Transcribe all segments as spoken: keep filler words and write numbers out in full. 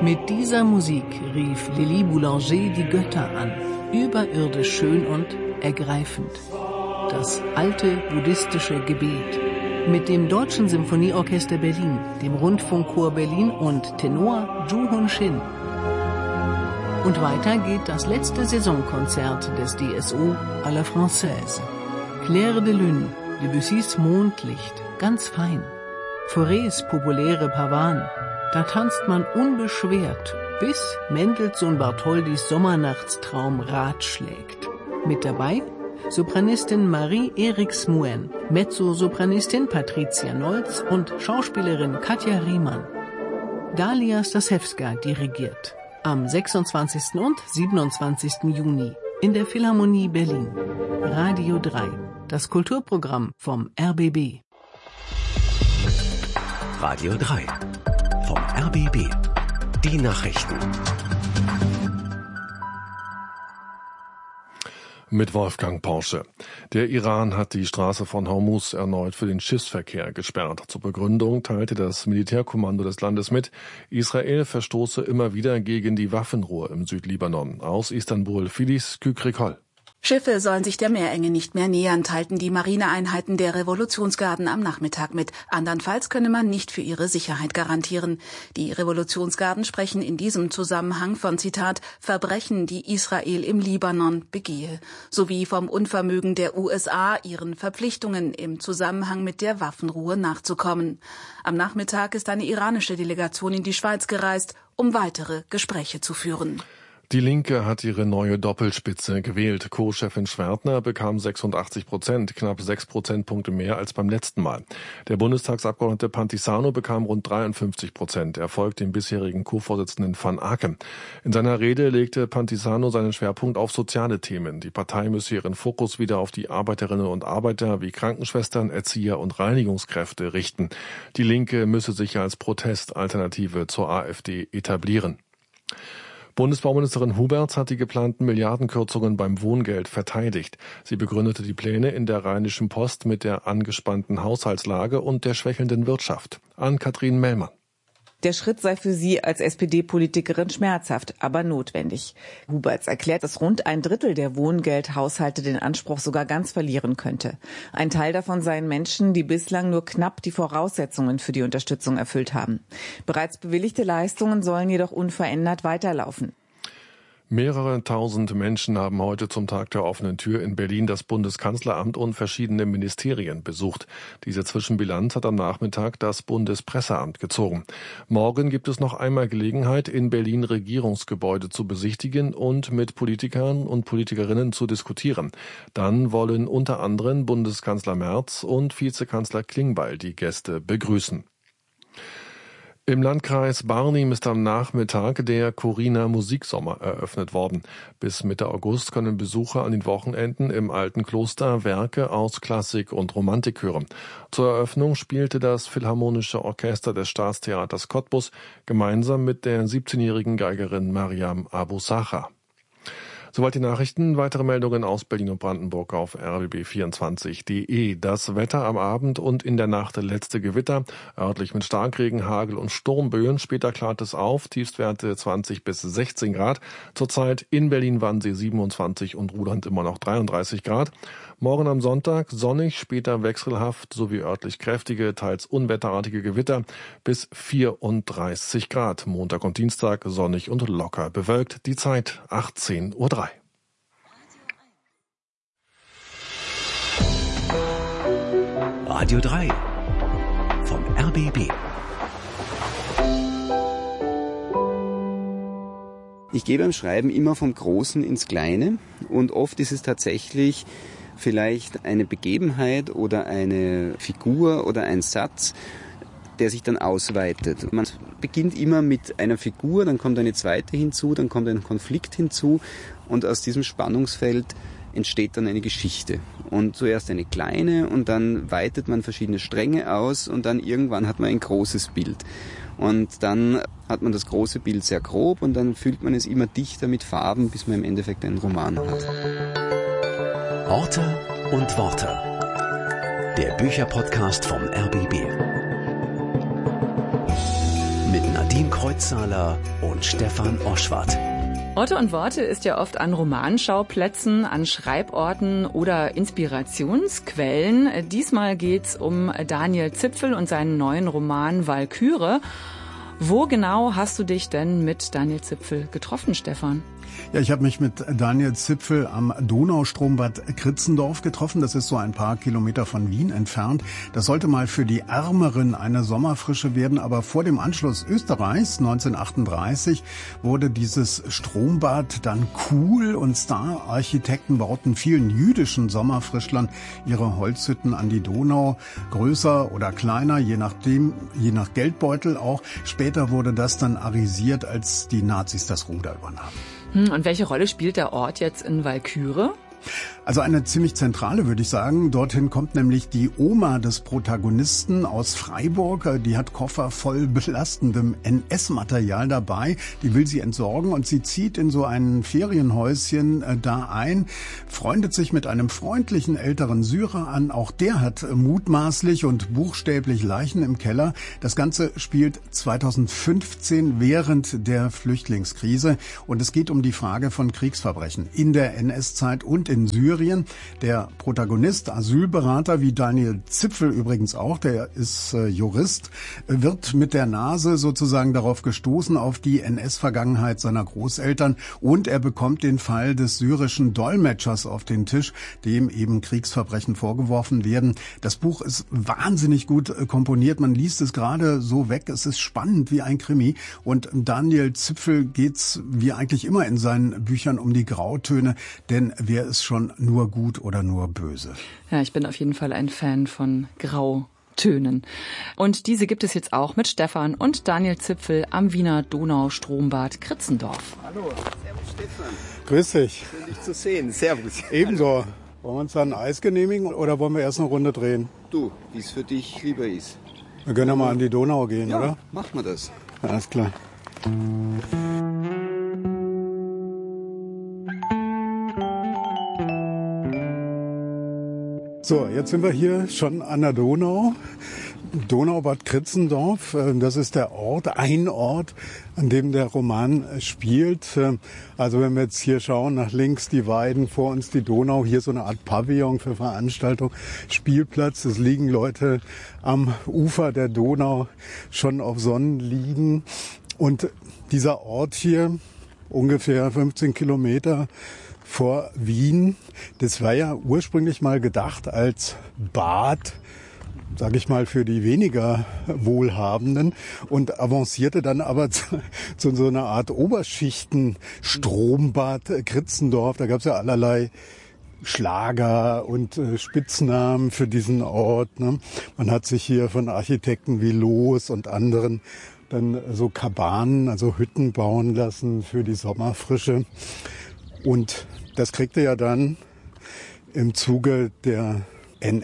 Mit dieser Musik rief Lili Boulanger die Götter an, überirdisch schön und ergreifend. Das alte buddhistische Gebet. Mit dem Deutschen Symphonieorchester Berlin, dem Rundfunkchor Berlin und Tenor Zhu Hunshin. Und weiter geht das letzte Saisonkonzert des D S O à la Française. Clair de Lune, Debussys Mondlicht, ganz fein. Faurés populäre Pavane, da tanzt man unbeschwert, bis Mendelssohn Bartholdys Sommernachtstraum ratschlägt. Mit dabei Sopranistin Marie-Erik Smuen, Mezzosopranistin Patricia Nolz und Schauspielerin Katja Riemann. Dalia Stasewska dirigiert. Am sechsundzwanzigsten und siebenundzwanzigsten Juni in der Philharmonie Berlin. Radio drei, das Kulturprogramm vom R B B. Radio drei, vom R B B. Die Nachrichten. Mit Wolfgang Porsche. Der Iran hat die Straße von Hormuz erneut für den Schiffsverkehr gesperrt. Zur Begründung teilte das Militärkommando des Landes mit, Israel verstoße immer wieder gegen die Waffenruhe im Südlibanon. Aus Istanbul, Filiz Kükrikol. Schiffe sollen sich der Meerenge nicht mehr nähern, teilten die Marineeinheiten der Revolutionsgarden am Nachmittag mit. Andernfalls könne man nicht für ihre Sicherheit garantieren. Die Revolutionsgarden sprechen in diesem Zusammenhang von, Zitat, Verbrechen, die Israel im Libanon begehe, sowie vom Unvermögen der U S A, ihren Verpflichtungen im Zusammenhang mit der Waffenruhe nachzukommen. Am Nachmittag ist eine iranische Delegation in die Schweiz gereist, um weitere Gespräche zu führen. Die Linke hat ihre neue Doppelspitze gewählt. Co-Chefin Schwertner bekam sechsundachtzig Prozent, knapp sechs Prozentpunkte mehr als beim letzten Mal. Der Bundestagsabgeordnete Pantisano bekam rund dreiundfünfzig Prozent. Er folgt dem bisherigen Co-Vorsitzenden Van Aken. In seiner Rede legte Pantisano seinen Schwerpunkt auf soziale Themen. Die Partei müsse ihren Fokus wieder auf die Arbeiterinnen und Arbeiter wie Krankenschwestern, Erzieher und Reinigungskräfte richten. Die Linke müsse sich als Protestalternative zur AfD etablieren. Bundesbauministerin Huberts hat die geplanten Milliardenkürzungen beim Wohngeld verteidigt. Sie begründete die Pläne in der Rheinischen Post mit der angespannten Haushaltslage und der schwächelnden Wirtschaft. Ann-Kathrin Mellmann. Der Schritt sei für sie als S P D-Politikerin schmerzhaft, aber notwendig. Huberts erklärt, dass rund ein Drittel der Wohngeldhaushalte den Anspruch sogar ganz verlieren könnte. Ein Teil davon seien Menschen, die bislang nur knapp die Voraussetzungen für die Unterstützung erfüllt haben. Bereits bewilligte Leistungen sollen jedoch unverändert weiterlaufen. Mehrere tausend Menschen haben heute zum Tag der offenen Tür in Berlin das Bundeskanzleramt und verschiedene Ministerien besucht. Diese Zwischenbilanz hat am Nachmittag das Bundespresseamt gezogen. Morgen gibt es noch einmal Gelegenheit, in Berlin Regierungsgebäude zu besichtigen und mit Politikern und Politikerinnen zu diskutieren. Dann wollen unter anderem Bundeskanzler Merz und Vizekanzler Klingbeil die Gäste begrüßen. Im Landkreis Barnim ist am Nachmittag der Corina Musiksommer eröffnet worden. Bis Mitte August können Besucher an den Wochenenden im Alten Kloster Werke aus Klassik und Romantik hören. Zur Eröffnung spielte das Philharmonische Orchester des Staatstheaters Cottbus gemeinsam mit der siebzehnjährigen Geigerin Mariam Abu Sacha. Soweit die Nachrichten. Weitere Meldungen aus Berlin und Brandenburg auf r b b vierundzwanzig punkt d e. Das Wetter am Abend und in der Nacht letzte Gewitter, örtlich mit Starkregen, Hagel und Sturmböen. Später klart es auf, Tiefstwerte zwanzig bis sechzehn Grad. Zurzeit in Berlin-Wannsee siebenundzwanzig und Ruhland immer noch dreiunddreißig Grad. Morgen am Sonntag sonnig, später wechselhaft sowie örtlich kräftige, teils unwetterartige Gewitter bis vierunddreißig Grad. Montag und Dienstag sonnig und locker bewölkt. Die Zeit achtzehn Uhr drei. Radio drei vom R B B. Ich gehe beim Schreiben immer vom Großen ins Kleine und oft ist es tatsächlich vielleicht eine Begebenheit oder eine Figur oder ein Satz, der sich dann ausweitet. Man beginnt immer mit einer Figur, dann kommt eine zweite hinzu, dann kommt ein Konflikt hinzu und aus diesem Spannungsfeld entsteht dann eine Geschichte. Und zuerst eine kleine und dann weitet man verschiedene Stränge aus und dann irgendwann hat man ein großes Bild. Und dann hat man das große Bild sehr grob und dann füllt man es immer dichter mit Farben, bis man im Endeffekt einen Roman hat. Orte und Worte. Der Bücherpodcast vom R B B. Mit Nadine Nadine Kreuzzahler und Stefan Oschwart. Orte und Worte ist ja oft an Romanschauplätzen, an Schreiborten oder Inspirationsquellen. Diesmal geht's um Daniel Zipfel und seinen neuen Roman Walküre. Wo genau hast du dich denn mit Daniel Zipfel getroffen, Stefan? Ja, ich habe mich mit Daniel Zipfel am Donaustrombad Kritzendorf getroffen. Das ist so ein paar Kilometer von Wien entfernt. Das sollte mal für die Ärmeren eine Sommerfrische werden. Aber vor dem Anschluss Österreichs neunzehnhundertachtunddreißig wurde dieses Strombad dann cool und Star-Architekten bauten vielen jüdischen Sommerfrischlern ihre Holzhütten an die Donau. Größer oder kleiner, je nachdem, je nach Geldbeutel auch. Später wurde das dann arisiert, als die Nazis das Ruder übernahmen. Und welche Rolle spielt der Ort jetzt in Walküre? Also eine ziemlich zentrale, würde ich sagen. Dorthin kommt nämlich die Oma des Protagonisten aus Freiburg. Die hat Koffer voll belastendem N S-Material dabei. Die will sie entsorgen und sie zieht in so ein Ferienhäuschen äh, da ein, freundet sich mit einem freundlichen älteren Syrer an. Auch der hat mutmaßlich und buchstäblich Leichen im Keller. Das Ganze spielt zweitausendfünfzehn während der Flüchtlingskrise und es geht um die Frage von Kriegsverbrechen in der N S-Zeit und in Syrien. Der Protagonist, Asylberater, wie Daniel Zipfel übrigens auch, der ist äh, Jurist, wird mit der Nase sozusagen darauf gestoßen, auf die N S-Vergangenheit seiner Großeltern und er bekommt den Fall des syrischen Dolmetschers auf den Tisch, dem eben Kriegsverbrechen vorgeworfen werden. Das Buch ist wahnsinnig gut äh, komponiert, man liest es gerade so weg, es ist spannend wie ein Krimi und Daniel Zipfel geht's wie eigentlich immer in seinen Büchern um die Grautöne, denn wer ist schon nur gut oder nur böse? Ja, ich bin auf jeden Fall ein Fan von Grautönen. Und diese gibt es jetzt auch mit Stefan und Daniel Zipfel am Wiener Donaustrombad Kritzendorf. Hallo, servus Stefan. Grüß dich. Schön dich zu sehen, servus. Ebenso. Wollen wir uns dann ein Eis genehmigen oder wollen wir erst eine Runde drehen? Du, wie es für dich lieber ist. Wir können ja mal an die Donau gehen, ja, oder? Machen wir das. Ja, alles klar. So, jetzt sind wir hier schon an der Donau. Donaubad Kritzendorf, das ist der Ort, ein Ort, an dem der Roman spielt. Also wenn wir jetzt hier schauen, nach links die Weiden, vor uns die Donau, hier so eine Art Pavillon für Veranstaltung, Spielplatz. Es liegen Leute am Ufer der Donau schon auf Sonnenliegen. Und dieser Ort hier, ungefähr fünfzehn Kilometer vor Wien, das war ja ursprünglich mal gedacht als Bad, sage ich mal, für die weniger Wohlhabenden und avancierte dann aber zu, zu so einer Art Oberschichten-Strombad Kritzendorf. Da gab es ja allerlei Schlager und äh, Spitznamen für diesen Ort. Ne? Man hat sich hier von Architekten wie Loos und anderen dann so Kabanen, also Hütten bauen lassen für die Sommerfrische. Und das kriegte ja dann im Zuge der N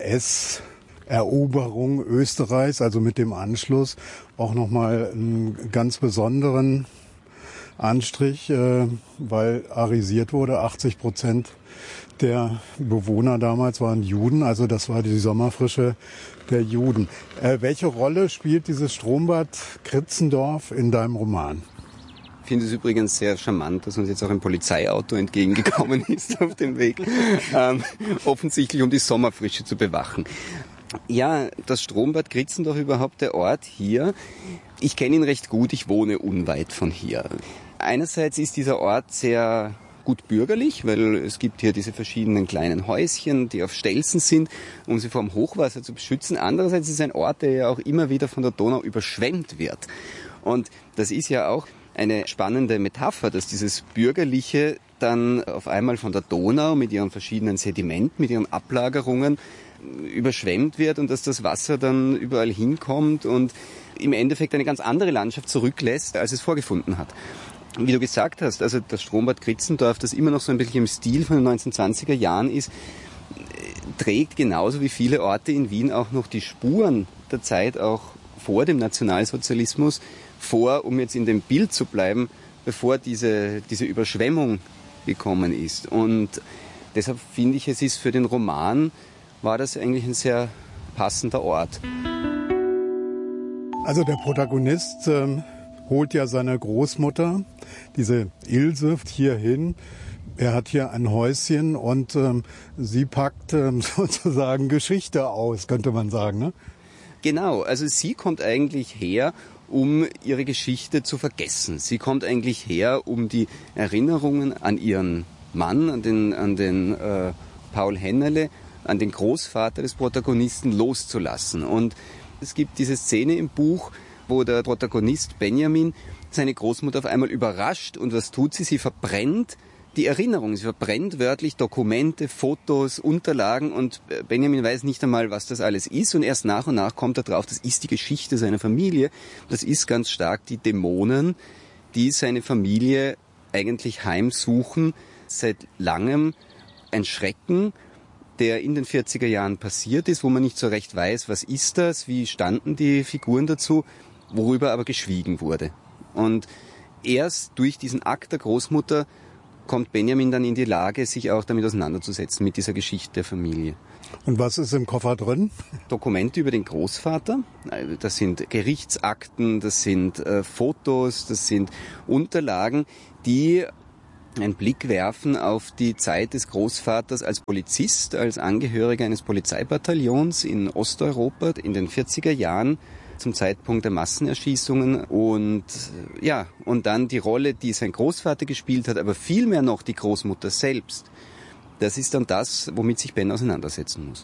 S-Eroberung Österreichs, also mit dem Anschluss, auch nochmal einen ganz besonderen Anstrich, äh, weil arisiert wurde. achtzig Prozent der Bewohner damals waren Juden, also das war die Sommerfrische der Juden. Äh, welche Rolle spielt dieses Strombad Kritzendorf in deinem Roman? Ich finde es übrigens sehr charmant, dass uns jetzt auch ein Polizeiauto entgegengekommen ist auf dem Weg, ähm, offensichtlich um die Sommerfrische zu bewachen. Ja, das Strombad Kritzendorf, überhaupt der Ort hier, ich kenne ihn recht gut, ich wohne unweit von hier. Einerseits ist dieser Ort sehr gut bürgerlich, weil es gibt hier diese verschiedenen kleinen Häuschen, die auf Stelzen sind, um sie vor dem Hochwasser zu beschützen. Andererseits ist es ein Ort, der ja auch immer wieder von der Donau überschwemmt wird. Und das ist ja auch eine spannende Metapher, dass dieses Bürgerliche dann auf einmal von der Donau mit ihren verschiedenen Sedimenten, mit ihren Ablagerungen überschwemmt wird und dass das Wasser dann überall hinkommt und im Endeffekt eine ganz andere Landschaft zurücklässt, als es vorgefunden hat. Wie du gesagt hast, also das Strombad Kritzendorf, das immer noch so ein bisschen im Stil von den neunzehnhundertzwanziger Jahren ist, trägt genauso wie viele Orte in Wien auch noch die Spuren der Zeit auch vor dem Nationalsozialismus vor, um jetzt in dem Bild zu bleiben, bevor diese, diese Überschwemmung gekommen ist. Und deshalb finde ich, es ist für den Roman, war das eigentlich ein sehr passender Ort. Also der Protagonist ähm, holt ja seine Großmutter, diese Ilse, hier hin. Er hat hier ein Häuschen und ähm, sie packt ähm, sozusagen Geschichte aus, könnte man sagen, ne? Genau, also sie kommt eigentlich her, um ihre Geschichte zu vergessen. Sie kommt eigentlich her, um die Erinnerungen an ihren Mann, an den, an den äh, Paul Hennerle, an den Großvater des Protagonisten loszulassen. Und es gibt diese Szene im Buch, wo der Protagonist Benjamin seine Großmutter auf einmal überrascht. Und was tut sie? Sie verbrennt die Erinnerung. Sie verbrennt wörtlich Dokumente, Fotos, Unterlagen und Benjamin weiß nicht einmal, was das alles ist. Und erst nach und nach kommt er drauf, das ist die Geschichte seiner Familie. Das ist ganz stark die Dämonen, die seine Familie eigentlich heimsuchen. Seit langem ein Schrecken, der in den vierziger Jahren passiert ist, wo man nicht so recht weiß, was ist das, wie standen die Figuren dazu, worüber aber geschwiegen wurde. Und erst durch diesen Akt der Großmutter kommt Benjamin dann in die Lage, sich auch damit auseinanderzusetzen, mit dieser Geschichte der Familie. Und was ist im Koffer drin? Dokumente über den Großvater. Das sind Gerichtsakten, das sind äh, Fotos, das sind Unterlagen, die einen Blick werfen auf die Zeit des Großvaters als Polizist, als Angehöriger eines Polizeibataillons in Osteuropa in den vierziger Jahren. Zum Zeitpunkt der Massenerschießungen und ja, und dann die Rolle, die sein Großvater gespielt hat, aber vielmehr noch die Großmutter selbst. Das ist dann das, womit sich Ben auseinandersetzen muss.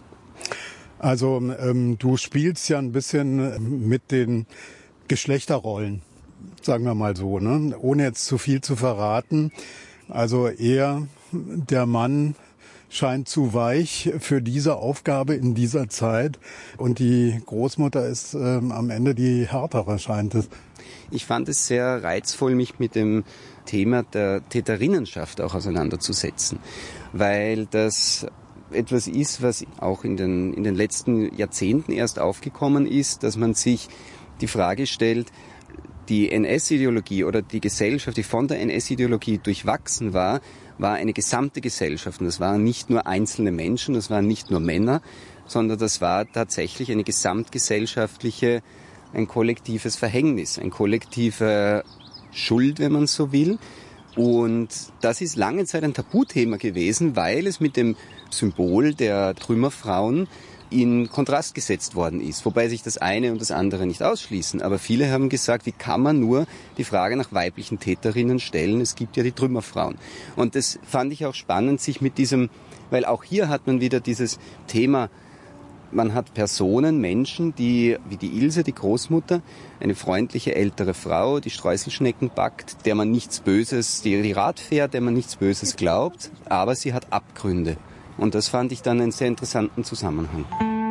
Also ähm, du spielst ja ein bisschen mit den Geschlechterrollen, sagen wir mal so, ne? Ohne jetzt zu viel zu verraten. Also er, der Mann, scheint zu weich für diese Aufgabe in dieser Zeit. Und die Großmutter ist ähm, am Ende die härtere, scheint es. Ich fand es sehr reizvoll, mich mit dem Thema der Täterinnenschaft auch auseinanderzusetzen, weil das etwas ist, was auch in den, in den letzten Jahrzehnten erst aufgekommen ist, dass man sich die Frage stellt, die N S-Ideologie oder die Gesellschaft, die von der N S-Ideologie durchwachsen war, war eine gesamte Gesellschaft. Und das waren nicht nur einzelne Menschen, das waren nicht nur Männer, sondern das war tatsächlich eine gesamtgesellschaftliche, ein kollektives Verhängnis, ein kollektive Schuld, wenn man so will. Und das ist lange Zeit ein Tabuthema gewesen, weil es mit dem Symbol der Trümmerfrauen in Kontrast gesetzt worden ist, wobei sich das eine und das andere nicht ausschließen. Aber viele haben gesagt, wie kann man nur die Frage nach weiblichen Täterinnen stellen? Es gibt ja die Trümmerfrauen. Und das fand ich auch spannend, sich mit diesem, weil auch hier hat man wieder dieses Thema, man hat Personen, Menschen, die, wie die Ilse, die Großmutter, eine freundliche ältere Frau, die Streuselschnecken backt, der man nichts Böses, die, die Rad fährt, der man nichts Böses glaubt, aber sie hat Abgründe. Und das fand ich dann einen sehr interessanten Zusammenhang.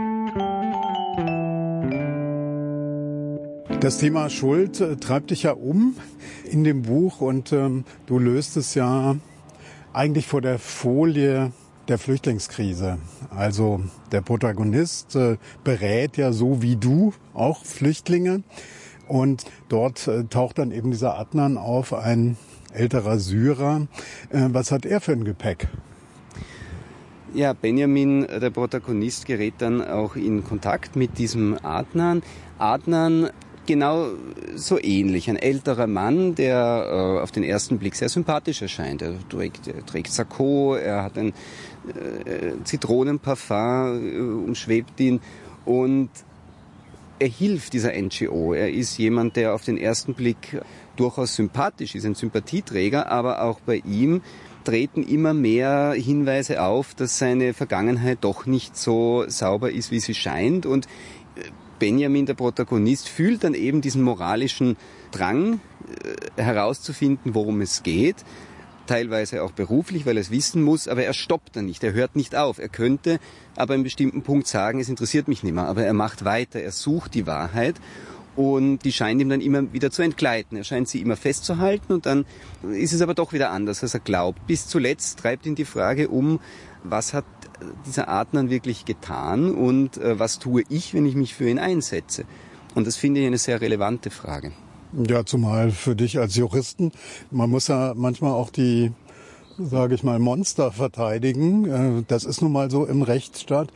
Das Thema Schuld äh, treibt dich ja um in dem Buch und ähm, du löst es ja eigentlich vor der Folie der Flüchtlingskrise. Also der Protagonist äh, berät ja so wie du auch Flüchtlinge und dort äh, taucht dann eben dieser Adnan auf, ein älterer Syrer. Äh, was hat er für ein Gepäck? Ja, Benjamin, der Protagonist, gerät dann auch in Kontakt mit diesem Adnan. Adnan, genau so ähnlich, ein älterer Mann, der äh, auf den ersten Blick sehr sympathisch erscheint. Er trägt, er trägt Sakko, er hat ein äh, Zitronenparfum, äh, umschwebt ihn und er hilft dieser N G O. Er ist jemand, der auf den ersten Blick durchaus sympathisch ist, ein Sympathieträger, aber auch bei ihm treten immer mehr Hinweise auf, dass seine Vergangenheit doch nicht so sauber ist, wie sie scheint. Und Benjamin, der Protagonist, fühlt dann eben diesen moralischen Drang, herauszufinden, worum es geht. Teilweise auch beruflich, weil er es wissen muss, aber er stoppt dann nicht, er hört nicht auf. Er könnte aber an einem bestimmten Punkt sagen, es interessiert mich nicht mehr, aber er macht weiter, er sucht die Wahrheit. Und die scheint ihm dann immer wieder zu entgleiten. Er scheint sie immer festzuhalten und dann ist es aber doch wieder anders, als er glaubt. Bis zuletzt treibt ihn die Frage um, was hat dieser Adnan wirklich getan und äh, was tue ich, wenn ich mich für ihn einsetze? Und das finde ich eine sehr relevante Frage. Ja, zumal für dich als Juristen. Man muss ja manchmal auch die, sage ich mal, Monster verteidigen. Das ist nun mal so im Rechtsstaat.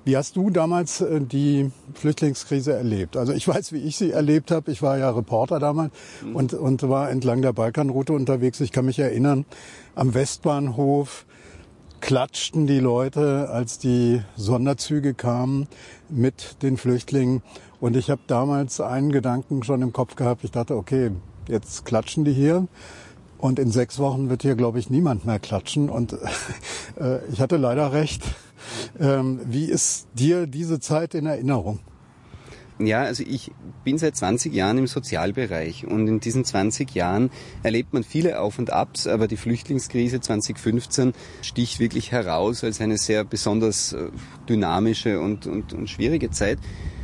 Wie hast du damals die Flüchtlingskrise erlebt? Also ich weiß, wie ich sie erlebt habe. Ich war ja Reporter damals und, und war entlang der Balkanroute unterwegs. Ich kann mich erinnern, am Westbahnhof klatschten die Leute, als die Sonderzüge kamen mit den Flüchtlingen. Und ich habe damals einen Gedanken schon im Kopf gehabt. Ich dachte, okay, jetzt klatschen die hier. Und in sechs Wochen wird hier, glaube ich, niemand mehr klatschen. Und äh, ich hatte leider recht. Ähm, wie ist dir diese Zeit in Erinnerung? Ja, also ich bin seit zwanzig Jahren im Sozialbereich und in diesen zwanzig Jahren erlebt man viele Auf und Abs, aber die Flüchtlingskrise zwanzig fünfzehn sticht wirklich heraus als eine sehr besonders dynamische und, und, und schwierige Zeit.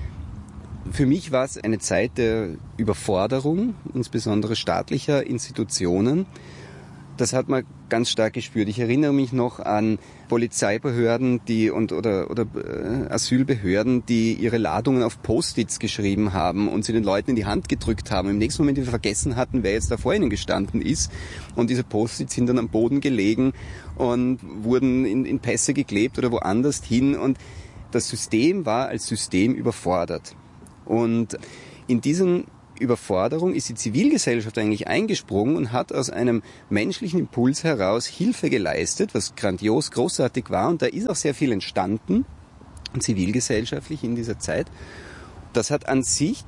Für mich war es eine Zeit der Überforderung, insbesondere staatlicher Institutionen. Das hat man ganz stark gespürt. Ich erinnere mich noch an Polizeibehörden, die und oder oder äh, Asylbehörden, die ihre Ladungen auf Post-its geschrieben haben und sie den Leuten in die Hand gedrückt haben. Im nächsten Moment, die wir vergessen hatten, wer jetzt da vor ihnen gestanden ist. Und diese Post-its sind dann am Boden gelegen und wurden in, in Pässe geklebt oder woanders hin. Und das System war als System überfordert. Und in diesen Überforderung ist die Zivilgesellschaft eigentlich eingesprungen und hat aus einem menschlichen Impuls heraus Hilfe geleistet, was grandios, großartig war. Und da ist auch sehr viel entstanden, zivilgesellschaftlich in dieser Zeit. Das hat an sich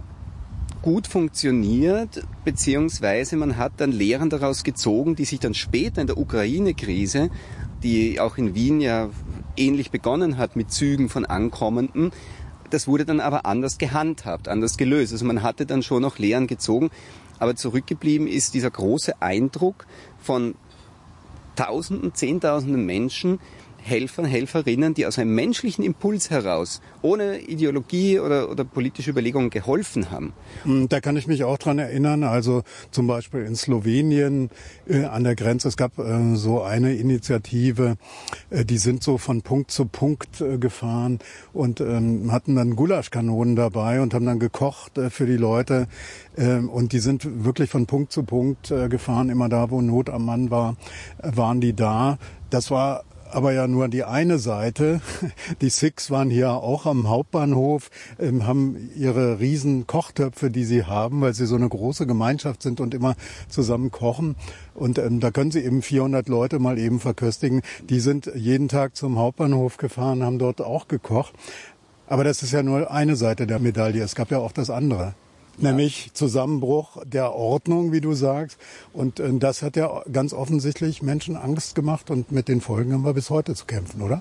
gut funktioniert, beziehungsweise man hat dann Lehren daraus gezogen, die sich dann später in der Ukraine-Krise, die auch in Wien ja ähnlich begonnen hat mit Zügen von Ankommenden, das wurde dann aber anders gehandhabt, anders gelöst. Also man hatte dann schon noch Lehren gezogen, aber zurückgeblieben ist dieser große Eindruck von Tausenden, Zehntausenden Menschen, Helfern, Helferinnen, die aus einem menschlichen Impuls heraus, ohne Ideologie oder, oder politische Überlegungen geholfen haben. Da kann ich mich auch dran erinnern, also zum Beispiel in Slowenien äh, an der Grenze, es gab äh, so eine Initiative, äh, die sind so von Punkt zu Punkt äh, gefahren und ähm, hatten dann Gulaschkanonen dabei und haben dann gekocht äh, für die Leute äh, und die sind wirklich von Punkt zu Punkt äh, gefahren, immer da, wo Not am Mann war, äh, waren die da. Das war aber ja nur die eine Seite. Die Sikhs waren hier auch am Hauptbahnhof, ähm, haben ihre riesen Kochtöpfe, die sie haben, weil sie so eine große Gemeinschaft sind und immer zusammen kochen. Und ähm, da können sie eben vierhundert Leute mal eben verköstigen. Die sind jeden Tag zum Hauptbahnhof gefahren, haben dort auch gekocht. Aber das ist ja nur eine Seite der Medaille. Es gab ja auch das andere. Ja. Nämlich Zusammenbruch der Ordnung, wie du sagst. Und äh, das hat ja ganz offensichtlich Menschen Angst gemacht und mit den Folgen haben wir bis heute zu kämpfen, oder?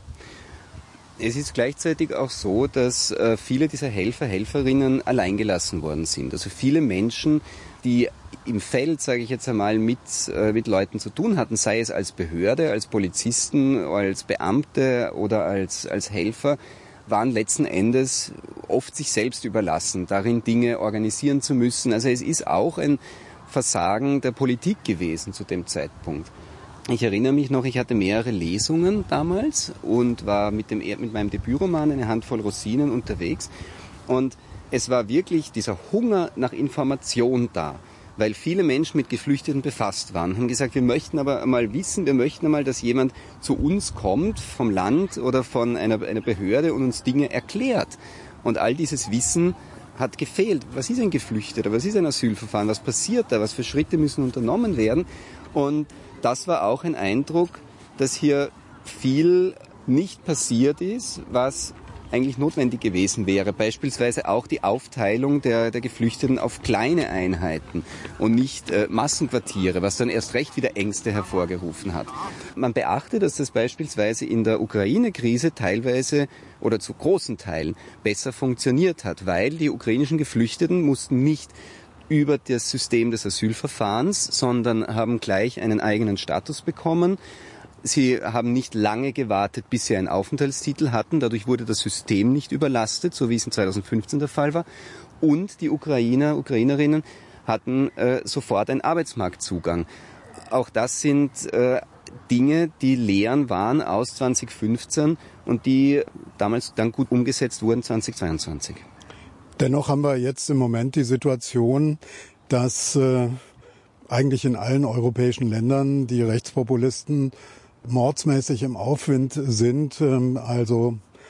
Es ist gleichzeitig auch so, dass äh, viele dieser Helfer, Helferinnen alleingelassen worden sind. Also viele Menschen, die im Feld, sage ich jetzt einmal, mit, äh, mit Leuten zu tun hatten, sei es als Behörde, als Polizisten, als Beamte oder als, als Helfer, waren letzten Endes oft sich selbst überlassen, darin Dinge organisieren zu müssen. Also es ist auch ein Versagen der Politik gewesen zu dem Zeitpunkt. Ich erinnere mich noch, ich hatte mehrere Lesungen damals und war mit, dem, mit meinem Debütroman Eine Handvoll Rosinen unterwegs. Und es war wirklich dieser Hunger nach Information da, weil viele Menschen mit Geflüchteten befasst waren, haben gesagt, wir möchten aber mal wissen, wir möchten einmal, dass jemand zu uns kommt, vom Land oder von einer, einer Behörde und uns Dinge erklärt. Und all dieses Wissen hat gefehlt. Was ist ein Geflüchteter? Was ist ein Asylverfahren? Was passiert da? Was für Schritte müssen unternommen werden? Und das war auch ein Eindruck, dass hier viel nicht passiert ist, was eigentlich notwendig gewesen wäre. Beispielsweise auch die Aufteilung der, der Geflüchteten auf kleine Einheiten und nicht äh, Massenquartiere, was dann erst recht wieder Ängste hervorgerufen hat. Man beachte, dass das beispielsweise in der Ukraine-Krise teilweise oder zu großen Teilen besser funktioniert hat, weil die ukrainischen Geflüchteten mussten nicht über das System des Asylverfahrens, sondern haben gleich einen eigenen Status bekommen. Sie haben nicht lange gewartet, bis sie einen Aufenthaltstitel hatten. Dadurch wurde das System nicht überlastet, so wie es in zweitausendfünfzehn der Fall war. Und die Ukrainer, Ukrainerinnen hatten äh, sofort einen Arbeitsmarktzugang. Auch das sind äh, Dinge, die Lehren waren aus zweitausendfünfzehn und die damals dann gut umgesetzt wurden zweitausendzweiundzwanzig. Dennoch haben wir jetzt im Moment die Situation, dass äh, eigentlich in allen europäischen Ländern die Rechtspopulisten mordsmäßig im Aufwind sind. Also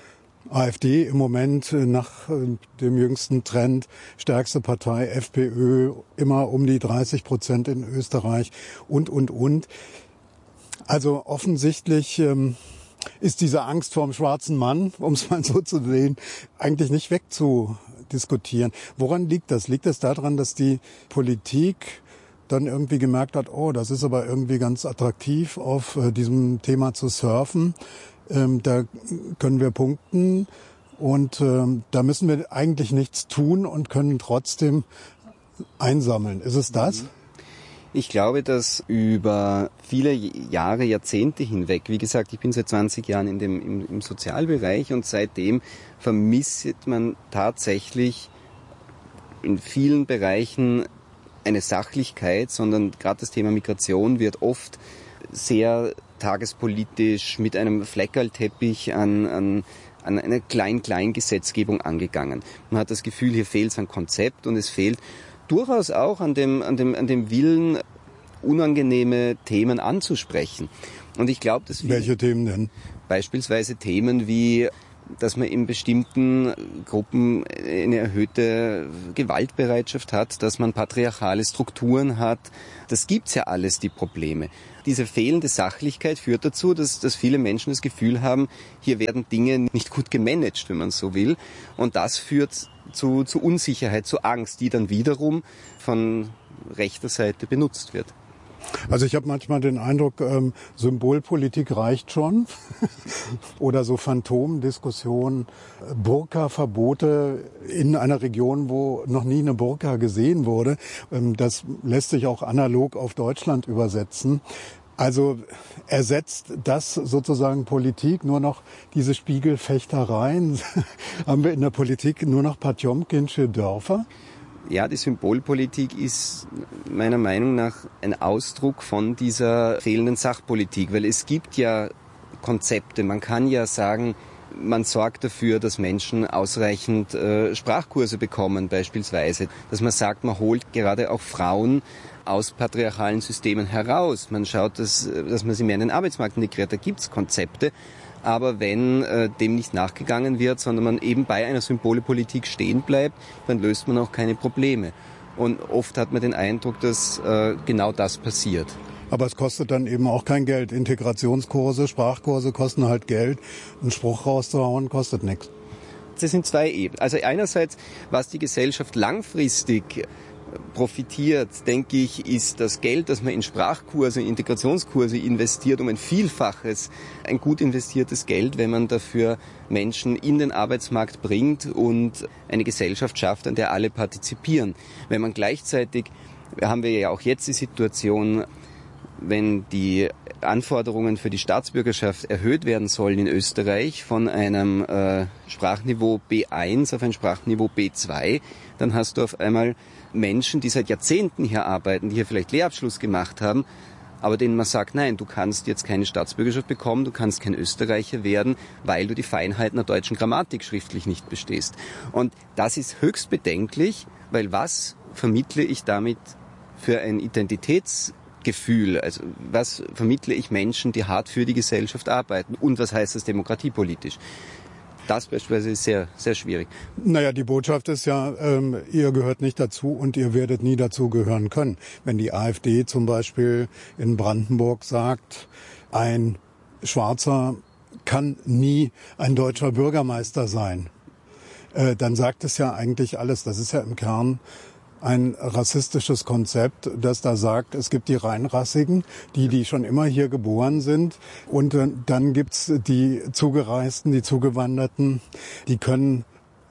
AfD im Moment nach dem jüngsten Trend stärkste Partei, FPÖ immer um die dreißig Prozent in Österreich und, und, und. Also offensichtlich ähm, ist diese Angst vorm schwarzen Mann, um es mal so zu sehen, eigentlich nicht wegzudiskutieren. Woran liegt das? Liegt es daran, dass die Politik dann irgendwie gemerkt hat, oh, das ist aber irgendwie ganz attraktiv, auf äh, diesem Thema zu surfen? Ähm, da können wir punkten und ähm, da müssen wir eigentlich nichts tun und können trotzdem einsammeln. Ist es das? Ich glaube, dass über viele Jahre, Jahrzehnte hinweg, wie gesagt, ich bin seit zwanzig Jahren in dem, im, im Sozialbereich und seitdem vermisst man tatsächlich in vielen Bereichen eine Sachlichkeit, sondern gerade das Thema Migration wird oft sehr tagespolitisch mit einem Fleckerlteppich an, an, an einer Klein-Klein-Gesetzgebung angegangen. Man hat das Gefühl, hier fehlt es an Konzept und es fehlt durchaus auch an dem, an dem, an dem Willen, unangenehme Themen anzusprechen. Und ich glaube, dass wir Welche Themen denn? Beispielsweise Themen wie, dass man in bestimmten Gruppen eine erhöhte Gewaltbereitschaft hat, dass man patriarchale Strukturen hat. Das gibt's ja alles, die Probleme. Diese fehlende Sachlichkeit führt dazu, dass, dass viele Menschen das Gefühl haben, hier werden Dinge nicht gut gemanagt, wenn man so will. Und das führt zu, zu Unsicherheit, zu Angst, die dann wiederum von rechter Seite benutzt wird. Also ich habe manchmal den Eindruck, ähm, Symbolpolitik reicht schon. Oder so Phantomdiskussionen, Burka-Verbote in einer Region, wo noch nie eine Burka gesehen wurde. Ähm, das lässt sich auch analog auf Deutschland übersetzen. Also ersetzt das sozusagen Politik nur noch diese Spiegelfechtereien? Haben wir in der Politik nur noch Potjomkinsche Dörfer? Ja, die Symbolpolitik ist meiner Meinung nach ein Ausdruck von dieser fehlenden Sachpolitik, weil es gibt ja Konzepte. Man kann ja sagen, man sorgt dafür, dass Menschen ausreichend äh, Sprachkurse bekommen beispielsweise. Dass man sagt, man holt gerade auch Frauen aus patriarchalen Systemen heraus. Man schaut, dass, dass man sie mehr in den Arbeitsmarkt integriert. Da gibt's Konzepte. Aber wenn äh, dem nicht nachgegangen wird, sondern man eben bei einer Symbolpolitik stehen bleibt, dann löst man auch keine Probleme. Und oft hat man den Eindruck, dass äh, genau das passiert. Aber es kostet dann eben auch kein Geld. Integrationskurse, Sprachkurse kosten halt Geld. Einen Spruch rauszuhauen kostet nichts. Das sind zwei Ebenen. Also einerseits, was die Gesellschaft langfristig profitiert, denke ich, ist das Geld, das man in Sprachkurse, in Integrationskurse investiert, um ein Vielfaches, ein gut investiertes Geld, wenn man dafür Menschen in den Arbeitsmarkt bringt und eine Gesellschaft schafft, an der alle partizipieren. Wenn man gleichzeitig, haben wir ja auch jetzt die Situation, wenn die Anforderungen für die Staatsbürgerschaft erhöht werden sollen in Österreich von einem äh, Sprachniveau B eins auf ein Sprachniveau B zwei, dann hast du auf einmal Menschen, die seit Jahrzehnten hier arbeiten, die hier vielleicht Lehrabschluss gemacht haben, aber denen man sagt, nein, du kannst jetzt keine Staatsbürgerschaft bekommen, du kannst kein Österreicher werden, weil du die Feinheiten der deutschen Grammatik schriftlich nicht bestehst. Und das ist höchst bedenklich, weil was vermittle ich damit für ein Identitätsgefühl? Also was vermittle ich Menschen, die hart für die Gesellschaft arbeiten? Und was heißt das demokratiepolitisch? Das beispielsweise ist sehr, sehr schwierig. Naja, die Botschaft ist ja, ähm, ihr gehört nicht dazu und ihr werdet nie dazu gehören können. Wenn die AfD zum Beispiel in Brandenburg sagt, ein Schwarzer kann nie ein deutscher Bürgermeister sein, äh, dann sagt es ja eigentlich alles. Das ist ja im Kern ein rassistisches Konzept, das da sagt, es gibt die Reinrassigen, die, die schon immer hier geboren sind. Und dann gibt's die Zugereisten, die Zugewanderten, die können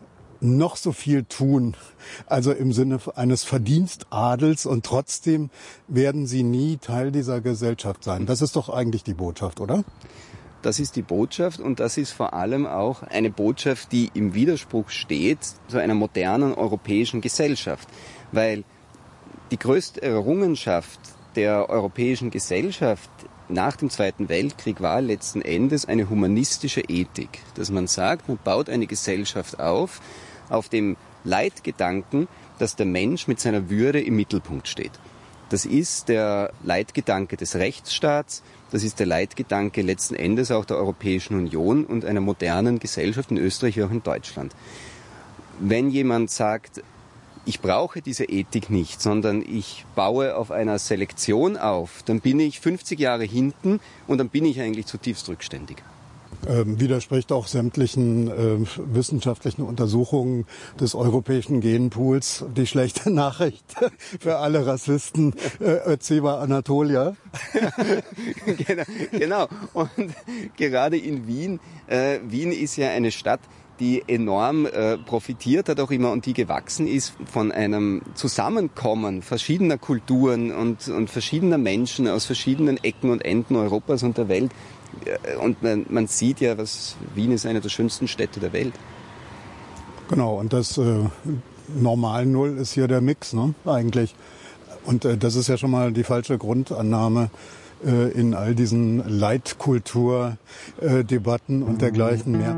noch so viel tun, also im Sinne eines Verdienstadels, und trotzdem werden sie nie Teil dieser Gesellschaft sein. Das ist doch eigentlich die Botschaft, oder? Das ist die Botschaft, und das ist vor allem auch eine Botschaft, die im Widerspruch steht zu einer modernen europäischen Gesellschaft. Weil die größte Errungenschaft der europäischen Gesellschaft nach dem Zweiten Weltkrieg war letzten Endes eine humanistische Ethik. Dass man sagt, man baut eine Gesellschaft auf, auf dem Leitgedanken, dass der Mensch mit seiner Würde im Mittelpunkt steht. Das ist der Leitgedanke des Rechtsstaats, das ist der Leitgedanke letzten Endes auch der Europäischen Union und einer modernen Gesellschaft in Österreich, wie auch in Deutschland. Wenn jemand sagt, ich brauche diese Ethik nicht, sondern ich baue auf einer Selektion auf, dann bin ich fünfzig Jahre hinten und dann bin ich eigentlich zutiefst rückständig. Ähm, widerspricht auch sämtlichen äh, wissenschaftlichen Untersuchungen des europäischen Genpools. Die schlechte Nachricht für alle Rassisten, äh, Ceva Anatolia. genau, genau. Und gerade in Wien, äh, Wien ist ja eine Stadt, die enorm äh, profitiert hat auch immer und die gewachsen ist von einem Zusammenkommen verschiedener Kulturen und, und verschiedener Menschen aus verschiedenen Ecken und Enden Europas und der Welt. Und man, man sieht ja, was Wien ist eine der schönsten Städte der Welt. Genau, und das äh, Normal Null ist hier der Mix, ne, eigentlich. Und äh, das ist ja schon mal die falsche Grundannahme äh, in all diesen Leitkulturdebatten äh, und dergleichen mehr.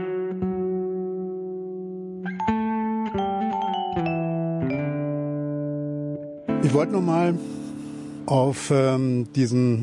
Ich wollte noch mal auf ähm, diesen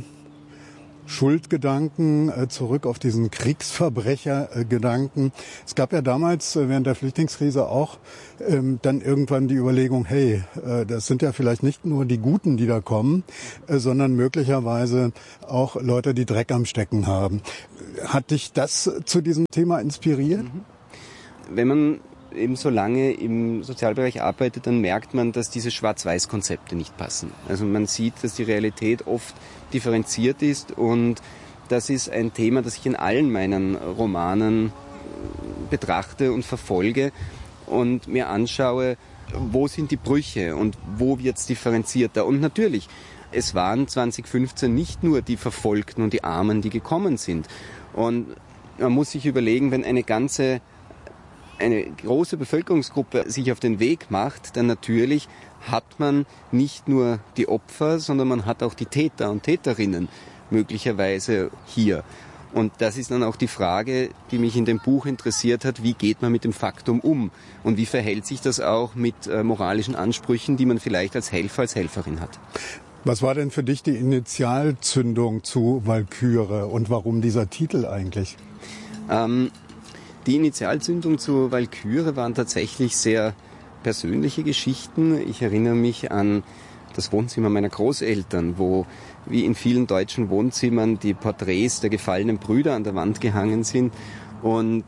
Schuldgedanken, äh, zurück auf diesen Kriegsverbrechergedanken. Es gab ja damals äh, während der Flüchtlingskrise auch ähm, dann irgendwann die Überlegung, hey, äh, das sind ja vielleicht nicht nur die Guten, die da kommen, äh, sondern möglicherweise auch Leute, die Dreck am Stecken haben. Hat dich das zu diesem Thema inspiriert? Wenn man eben so lange im Sozialbereich arbeitet, dann merkt man, dass diese Schwarz-Weiß-Konzepte nicht passen. Also man sieht, dass die Realität oft differenziert ist und das ist ein Thema, das ich in allen meinen Romanen betrachte und verfolge und mir anschaue, wo sind die Brüche und wo wird es differenzierter. Und natürlich, es waren zwanzig fünfzehn nicht nur die Verfolgten und die Armen, die gekommen sind. Und man muss sich überlegen, wenn eine ganze eine große Bevölkerungsgruppe sich auf den Weg macht, dann natürlich hat man nicht nur die Opfer, sondern man hat auch die Täter und Täterinnen möglicherweise hier. Und das ist dann auch die Frage, die mich in dem Buch interessiert hat, wie geht man mit dem Faktum um? Und wie verhält sich das auch mit äh, moralischen Ansprüchen, die man vielleicht als Helfer, als Helferin hat? Was war denn für dich die Initialzündung zu Walküre und warum dieser Titel eigentlich? Ähm, Die Initialzündung zu Walküre waren tatsächlich sehr persönliche Geschichten. Ich erinnere mich an das Wohnzimmer meiner Großeltern, wo wie in vielen deutschen Wohnzimmern die Porträts der gefallenen Brüder an der Wand gehangen sind und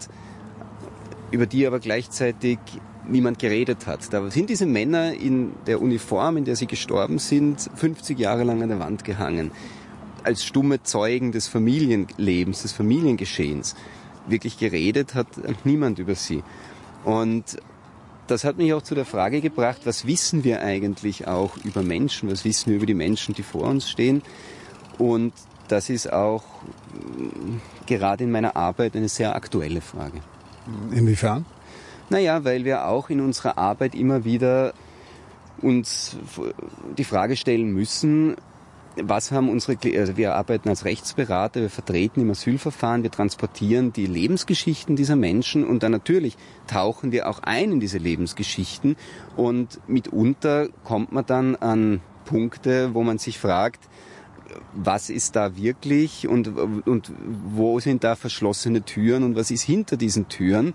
über die aber gleichzeitig niemand geredet hat. Da sind diese Männer in der Uniform, in der sie gestorben sind, fünfzig Jahre lang an der Wand gehangen, als stumme Zeugen des Familienlebens, des Familiengeschehens. Wirklich geredet hat niemand über sie. Und das hat mich auch zu der Frage gebracht, was wissen wir eigentlich auch über Menschen, was wissen wir über die Menschen, die vor uns stehen. Und das ist auch gerade in meiner Arbeit eine sehr aktuelle Frage. Inwiefern? Naja, weil wir auch in unserer Arbeit immer wieder uns die Frage stellen müssen, was haben unsere, also wir arbeiten als Rechtsberater, wir vertreten im Asylverfahren, wir transportieren die Lebensgeschichten dieser Menschen und dann natürlich tauchen wir auch ein in diese Lebensgeschichten und mitunter kommt man dann an Punkte, wo man sich fragt, was ist da wirklich und, und wo sind da verschlossene Türen und was ist hinter diesen Türen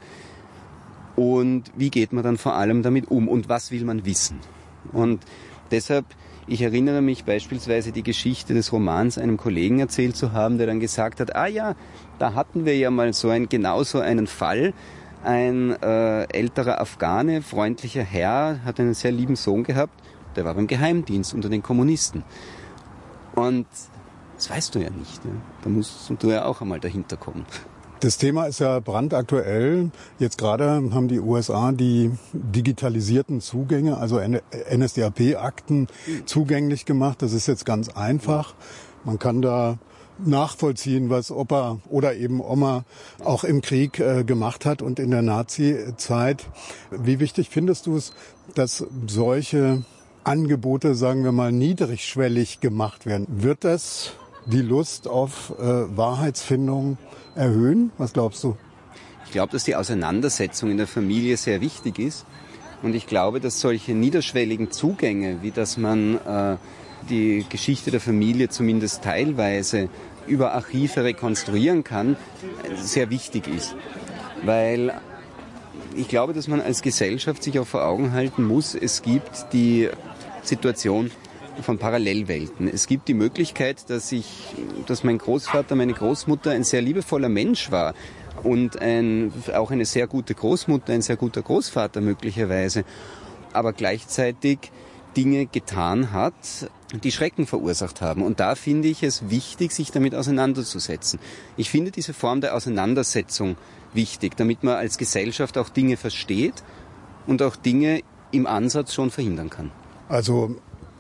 und wie geht man dann vor allem damit um und was will man wissen? Und deshalb ich erinnere mich beispielsweise die Geschichte des Romans einem Kollegen erzählt zu haben, der dann gesagt hat, ah ja, da hatten wir ja mal so ein, genau so einen Fall. Ein äh, älterer Afghane, freundlicher Herr, hat einen sehr lieben Sohn gehabt, der war beim Geheimdienst unter den Kommunisten. Und das weißt du ja nicht. Ja? Da musst du ja auch einmal dahinter kommen. Das Thema ist ja brandaktuell. Jetzt gerade haben die U S A die digitalisierten Zugänge, also N S D A P-Akten zugänglich gemacht. Das ist jetzt ganz einfach. Man kann da nachvollziehen, was Opa oder eben Oma auch im Krieg äh, gemacht hat und in der Nazi-Zeit. Wie wichtig findest du es, dass solche Angebote, sagen wir mal, niedrigschwellig gemacht werden? Wird das die Lust auf äh, Wahrheitsfindung erhöhen? Was glaubst du? Ich glaube, dass die Auseinandersetzung in der Familie sehr wichtig ist. Und ich glaube, dass solche niederschwelligen Zugänge, wie dass man äh, die Geschichte der Familie zumindest teilweise über Archive rekonstruieren kann, sehr wichtig ist. Weil ich glaube, dass man als Gesellschaft sich auch vor Augen halten muss, es gibt die Situation von Parallelwelten. Es gibt die Möglichkeit, dass ich, dass mein Großvater, meine Großmutter ein sehr liebevoller Mensch war und ein, auch eine sehr gute Großmutter, ein sehr guter Großvater möglicherweise, aber gleichzeitig Dinge getan hat, die Schrecken verursacht haben. Und da finde ich es wichtig, sich damit auseinanderzusetzen. Ich finde diese Form der Auseinandersetzung wichtig, damit man als Gesellschaft auch Dinge versteht und auch Dinge im Ansatz schon verhindern kann. Also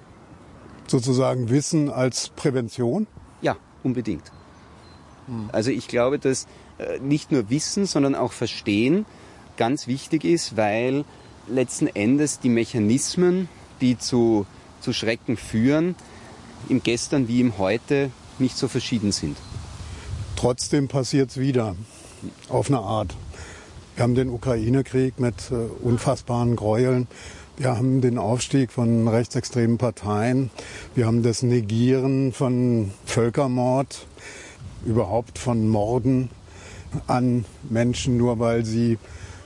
sozusagen Wissen als Prävention? Ja, unbedingt. Hm. Also ich glaube, dass äh, nicht nur Wissen, sondern auch Verstehen ganz wichtig ist, weil letzten Endes die Mechanismen, die zu, zu Schrecken führen, im Gestern wie im Heute nicht so verschieden sind. Trotzdem passiert es wieder, auf eine Art. Wir haben den Ukraine-Krieg mit äh, unfassbaren Gräueln. Wir haben den Aufstieg von rechtsextremen Parteien. Wir haben das Negieren von Völkermord, überhaupt von Morden an Menschen, nur weil sie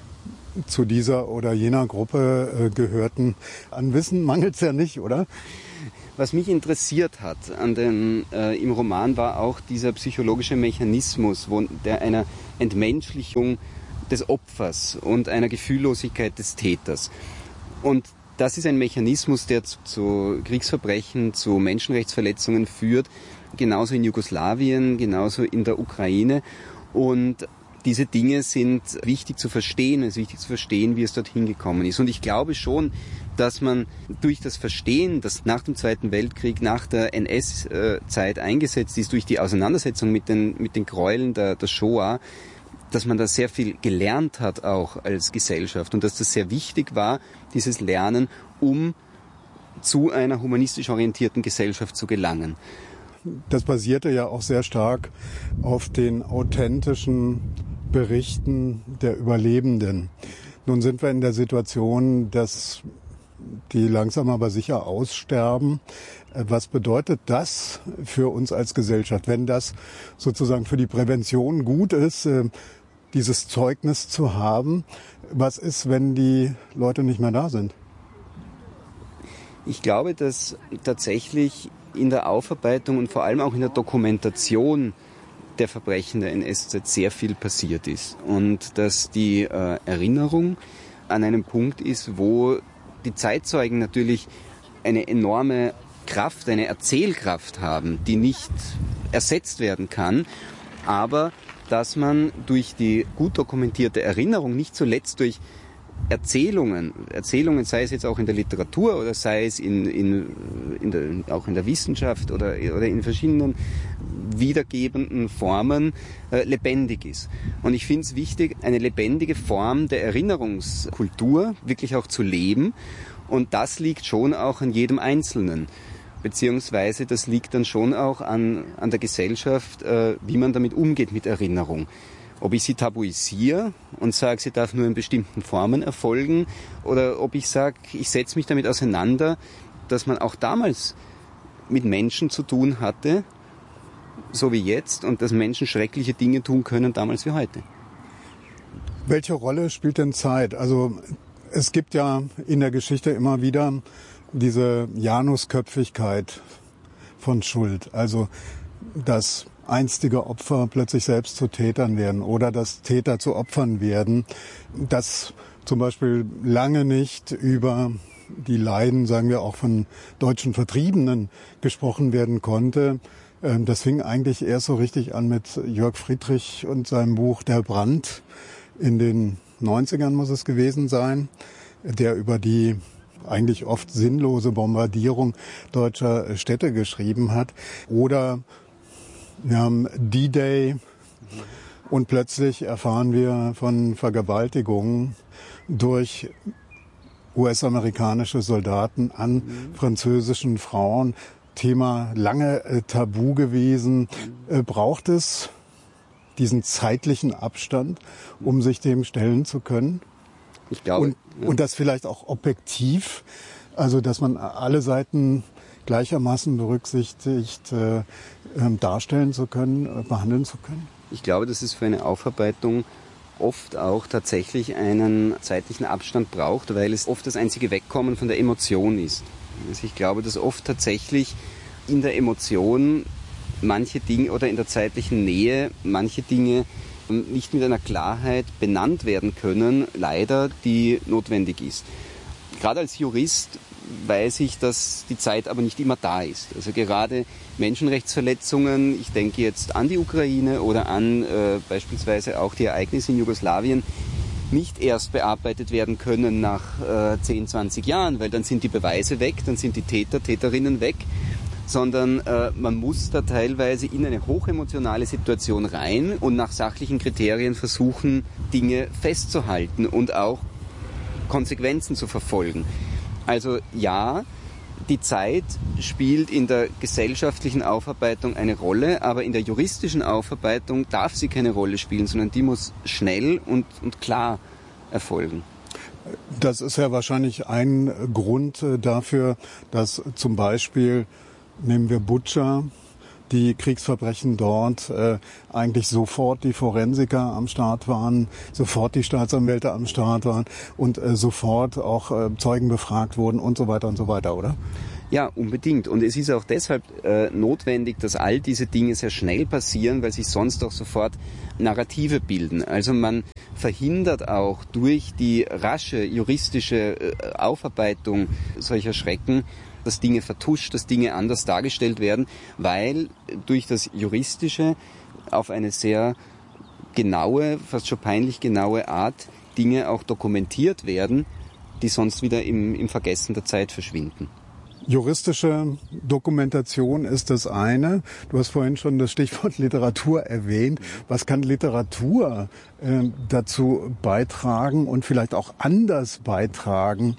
zu dieser oder jener Gruppe äh, gehörten. An Wissen mangelt es ja nicht, oder? Was mich interessiert hat an den, äh, im Roman war auch dieser psychologische Mechanismus, wo, der einer Entmenschlichung des Opfers und einer Gefühllosigkeit des Täters. Und das ist ein Mechanismus, der zu, zu Kriegsverbrechen, zu Menschenrechtsverletzungen führt, genauso in Jugoslawien, genauso in der Ukraine. Und diese Dinge sind wichtig zu verstehen, es ist wichtig zu verstehen, wie es dorthin gekommen ist. Und ich glaube schon, dass man durch das Verstehen, das nach dem Zweiten Weltkrieg, nach der N S-Zeit eingesetzt ist, durch die Auseinandersetzung mit den, mit den Gräueln der, der Shoah, dass man da sehr viel gelernt hat auch als Gesellschaft und dass das sehr wichtig war, dieses Lernen, um zu einer humanistisch orientierten Gesellschaft zu gelangen. Das basierte ja auch sehr stark auf den authentischen Berichten der Überlebenden. Nun sind wir in der Situation, dass die langsam aber sicher aussterben. Was bedeutet das für uns als Gesellschaft, wenn das sozusagen für die Prävention gut ist, dieses Zeugnis zu haben? Was ist, wenn die Leute nicht mehr da sind? Ich glaube, dass tatsächlich in der Aufarbeitung und vor allem auch in der Dokumentation der Verbrechen der N S-Zeit sehr viel passiert ist. Und dass die äh, Erinnerung an einem Punkt ist, wo die Zeitzeugen natürlich eine enorme Kraft, eine Erzählkraft haben, die nicht ersetzt werden kann, aber dass man durch die gut dokumentierte Erinnerung, nicht zuletzt durch Erzählungen, Erzählungen, sei es jetzt auch in der Literatur oder sei es in, in, in der, auch in der Wissenschaft oder, oder in verschiedenen wiedergebenden Formen äh, lebendig ist. Und ich finde es wichtig, eine lebendige Form der Erinnerungskultur wirklich auch zu leben. Und das liegt schon auch an jedem Einzelnen. Beziehungsweise das liegt dann schon auch an, an der Gesellschaft, äh, wie man damit umgeht mit Erinnerung. Ob ich sie tabuisiere und sage, sie darf nur in bestimmten Formen erfolgen, oder ob ich sage, ich setze mich damit auseinander, dass man auch damals mit Menschen zu tun hatte, so wie jetzt, und dass Menschen schreckliche Dinge tun können, damals wie heute. Welche Rolle spielt denn Zeit? Also es gibt ja in der Geschichte immer wieder diese Janusköpfigkeit von Schuld, also dass einstige Opfer plötzlich selbst zu Tätern werden oder dass Täter zu Opfern werden, dass zum Beispiel lange nicht über die Leiden, sagen wir auch von deutschen Vertriebenen, gesprochen werden konnte. Das fing eigentlich erst so richtig an mit Jörg Friedrich und seinem Buch Der Brand. In den neunzigern muss es gewesen sein, der über die eigentlich oft sinnlose Bombardierung deutscher Städte geschrieben hat. Oder wir haben D-Day und plötzlich erfahren wir von Vergewaltigungen durch U S-amerikanische Soldaten an französischen Frauen. Thema lange äh, tabu gewesen. Äh, braucht es diesen zeitlichen Abstand, um sich dem stellen zu können? Ich glaube. Und, ja. und das vielleicht auch objektiv, also dass man alle Seiten gleichermaßen berücksichtigt äh, darstellen zu können, äh, behandeln zu können? Ich glaube, dass es für eine Aufarbeitung oft auch tatsächlich einen zeitlichen Abstand braucht, weil es oft das einzige Wegkommen von der Emotion ist. Also ich glaube, dass oft tatsächlich in der Emotion manche Dinge oder in der zeitlichen Nähe manche Dinge nicht mit einer Klarheit benannt werden können, leider, die notwendig ist. Gerade als Jurist weiß ich, dass die Zeit aber nicht immer da ist. Also gerade Menschenrechtsverletzungen, ich denke jetzt an die Ukraine oder an äh, beispielsweise auch die Ereignisse in Jugoslawien, nicht erst bearbeitet werden können nach äh, zehn, zwanzig Jahren, weil dann sind die Beweise weg, dann sind die Täter, Täterinnen weg, sondern äh, man muss da teilweise in eine hochemotionale Situation rein und nach sachlichen Kriterien versuchen, Dinge festzuhalten und auch Konsequenzen zu verfolgen. Also ja, die Zeit spielt in der gesellschaftlichen Aufarbeitung eine Rolle, aber in der juristischen Aufarbeitung darf sie keine Rolle spielen, sondern die muss schnell und, und klar erfolgen. Das ist ja wahrscheinlich ein Grund dafür, dass zum Beispiel, nehmen wir Butscha, die Kriegsverbrechen dort äh, eigentlich sofort die Forensiker am Start waren, sofort die Staatsanwälte am Start waren und äh, sofort auch äh, Zeugen befragt wurden und so weiter und so weiter, oder? Ja, unbedingt. Und es ist auch deshalb äh, notwendig, dass all diese Dinge sehr schnell passieren, weil sich sonst auch sofort Narrative bilden. Also man verhindert auch durch die rasche juristische äh, Aufarbeitung solcher Schrecken, dass Dinge vertuscht, dass Dinge anders dargestellt werden, weil durch das Juristische auf eine sehr genaue, fast schon peinlich genaue Art Dinge auch dokumentiert werden, die sonst wieder im, im Vergessen der Zeit verschwinden. Juristische Dokumentation ist das eine. Du hast vorhin schon das Stichwort Literatur erwähnt. Was kann Literatur äh, dazu beitragen und vielleicht auch anders beitragen,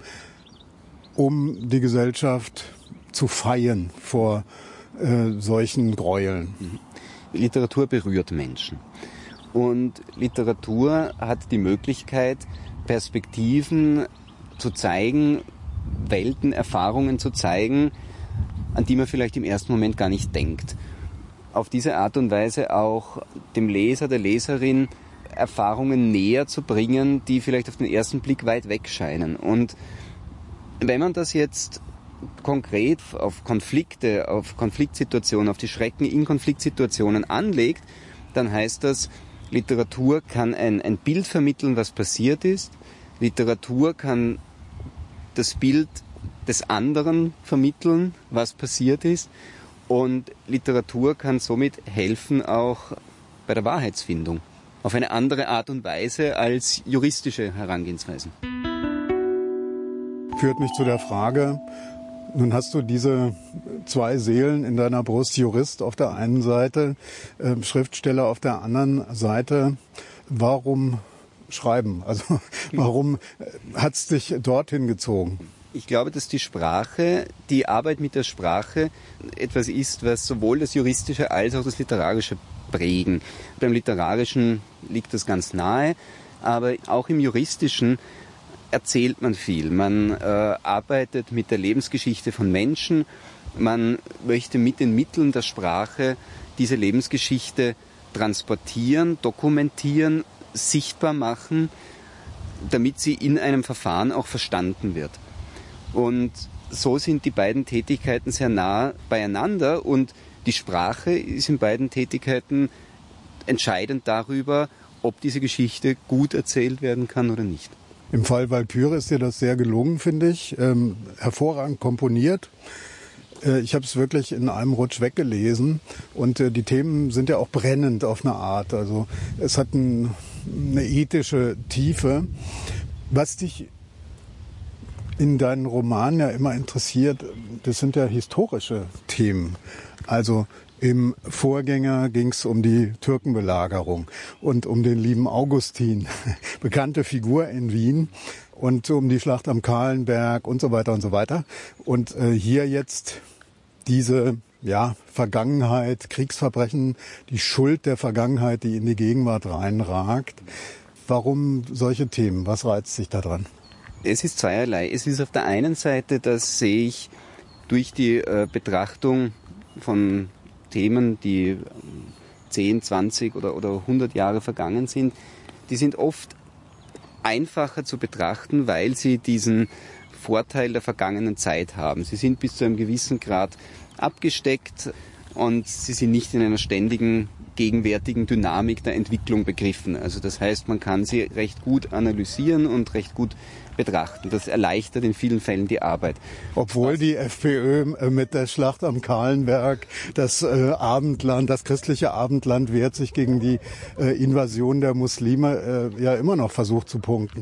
um die Gesellschaft zu feiern vor äh, solchen Gräueln? Literatur berührt Menschen. Und Literatur hat die Möglichkeit, Perspektiven zu zeigen, Welten, Erfahrungen zu zeigen, an die man vielleicht im ersten Moment gar nicht denkt. Auf diese Art und Weise auch dem Leser, der Leserin Erfahrungen näher zu bringen, die vielleicht auf den ersten Blick weit weg scheinen. Und wenn man das jetzt konkret auf Konflikte, auf Konfliktsituationen, auf die Schrecken in Konfliktsituationen anlegt, dann heißt das, Literatur kann ein, ein Bild vermitteln, was passiert ist. Literatur kann das Bild des anderen vermitteln, was passiert ist. Und Literatur kann somit helfen auch bei der Wahrheitsfindung. Auf eine andere Art und Weise als juristische Herangehensweisen. Führt mich zu der Frage, nun hast du diese zwei Seelen in deiner Brust, Jurist auf der einen Seite, äh, Schriftsteller auf der anderen Seite. Warum schreiben? Also warum hat es dich dorthin gezogen? Ich glaube, dass die Sprache, die Arbeit mit der Sprache etwas ist, was sowohl das Juristische als auch das Literarische prägen. Beim Literarischen liegt das ganz nahe, aber auch im Juristischen erzählt man viel. Man äh, arbeitet mit der Lebensgeschichte von Menschen. Man möchte mit den Mitteln der Sprache diese Lebensgeschichte transportieren, dokumentieren, sichtbar machen, damit sie in einem Verfahren auch verstanden wird. Und so sind die beiden Tätigkeiten sehr nah beieinander und die Sprache ist in beiden Tätigkeiten entscheidend darüber, ob diese Geschichte gut erzählt werden kann oder nicht. Im Fall Walküre ist dir das sehr gelungen, finde ich. Ähm, hervorragend komponiert. Äh, ich habe es wirklich in einem Rutsch weggelesen. Und äh, die Themen sind ja auch brennend auf eine Art. Also es hat ein, eine ethische Tiefe. Was dich in deinen Romanen ja immer interessiert, das sind ja historische Themen. Also im Vorgänger ging es um die Türkenbelagerung und um den lieben Augustin, bekannte Figur in Wien, und um die Schlacht am Kahlenberg und so weiter und so weiter. Und äh, hier jetzt diese ja, Vergangenheit, Kriegsverbrechen, die Schuld der Vergangenheit, die in die Gegenwart reinragt. Warum solche Themen? Was reizt sich daran? Es ist zweierlei. Es ist auf der einen Seite, dass ich durch die äh, Betrachtung von Themen, die zehn, zwanzig oder, oder hundert Jahre vergangen sind, die sind oft einfacher zu betrachten, weil sie diesen Vorteil der vergangenen Zeit haben. Sie sind bis zu einem gewissen Grad abgesteckt und sie sind nicht in einer ständigen, gegenwärtigen Dynamik der Entwicklung begriffen. Also das heißt, man kann sie recht gut analysieren und recht gut betrachten. Das erleichtert in vielen Fällen die Arbeit. Obwohl die FPÖ mit der Schlacht am Kahlenberg das äh, Abendland, das christliche Abendland wehrt sich gegen die äh, Invasion der Muslime, äh, ja immer noch versucht zu punkten.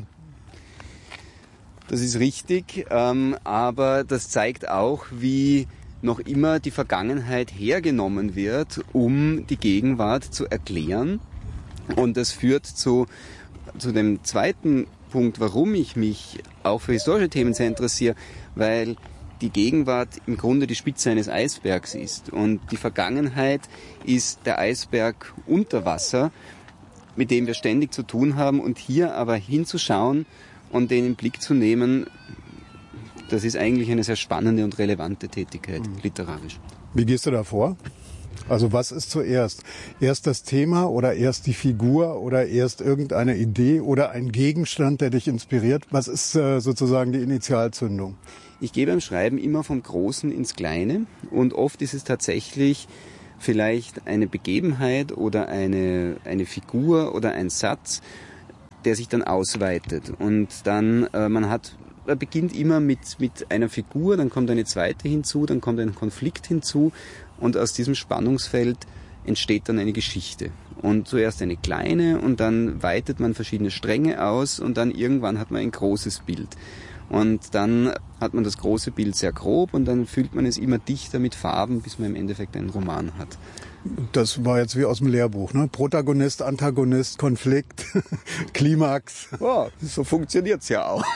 Das ist richtig, ähm, aber das zeigt auch, wie noch immer die Vergangenheit hergenommen wird, um die Gegenwart zu erklären. Und das führt zu, zu dem zweiten Punkt, warum ich mich auch für historische Themen sehr interessiere, weil die Gegenwart im Grunde die Spitze eines Eisbergs ist. Und die Vergangenheit ist der Eisberg unter Wasser, mit dem wir ständig zu tun haben. Und hier aber hinzuschauen und den in den Blick zu nehmen, das ist eigentlich eine sehr spannende und relevante Tätigkeit, mhm. literarisch. Wie gehst du da vor? Also was ist zuerst? Erst das Thema oder erst die Figur oder erst irgendeine Idee oder ein Gegenstand, der dich inspiriert? Was ist äh, sozusagen die Initialzündung? Ich gehe beim Schreiben immer vom Großen ins Kleine und oft ist es tatsächlich vielleicht eine Begebenheit oder eine, eine Figur oder ein Satz, der sich dann ausweitet. Und dann, äh, man hat Er beginnt immer mit, mit einer Figur, dann kommt eine zweite hinzu, dann kommt ein Konflikt hinzu und aus diesem Spannungsfeld entsteht dann eine Geschichte. Und zuerst eine kleine und dann weitet man verschiedene Stränge aus und dann irgendwann hat man ein großes Bild. Und dann hat man das große Bild sehr grob und dann füllt man es immer dichter mit Farben, bis man im Endeffekt einen Roman hat. Das war jetzt wie aus dem Lehrbuch, ne? Protagonist, Antagonist, Konflikt, Klimax. Oh, so funktioniert's ja auch.